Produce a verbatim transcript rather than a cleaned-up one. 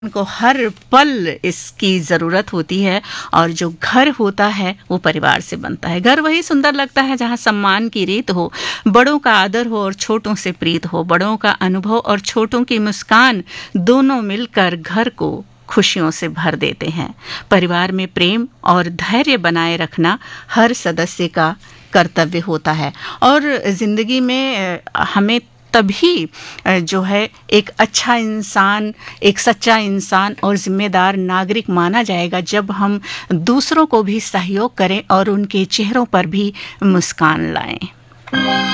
को हर पल इसकी ज़रूरत होती है और जो घर होता है वो परिवार से बनता है। घर वही सुंदर लगता है जहाँ सम्मान की रीत हो, बड़ों का आदर हो और छोटों से प्रीत हो, बड़ों का अनुभव और छोटों की मुस्कान दोनों मिलकर घर को खुशियों से भर देते हैं। परिवार में प्रेम और धैर्य बनाए रखना हर सदस्य का कर्तव्य होता है और ज़िंदगी में हमें तभी जो है एक अच्छा इंसान, एक सच्चा इंसान और जिम्मेदार नागरिक माना जाएगा जब हम दूसरों को भी सहयोग करें और उनके चेहरों पर भी मुस्कान लाएं।